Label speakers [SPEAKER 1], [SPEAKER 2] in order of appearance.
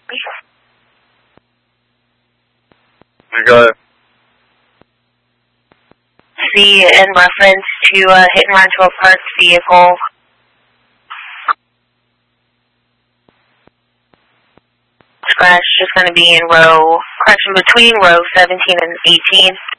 [SPEAKER 1] Go ahead.
[SPEAKER 2] See, in reference to hit and run to a parked vehicle. Scratch is going to be in row, correction, between row 17 and 18.